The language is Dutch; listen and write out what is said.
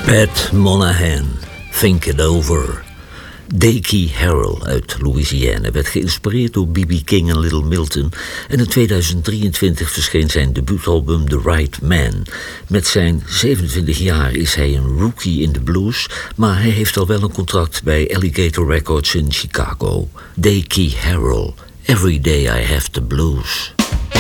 Pat Monahan, Think It Over. Dackie Harrell uit Louisiana werd geïnspireerd door B.B. King en Little Milton en in 2023 verscheen zijn debuutalbum The Right Man. Met zijn 27 jaar is hij een rookie in de blues, maar hij heeft al wel een contract bij Alligator Records in Chicago. Dackie Harrell, Every Day I Have the Blues.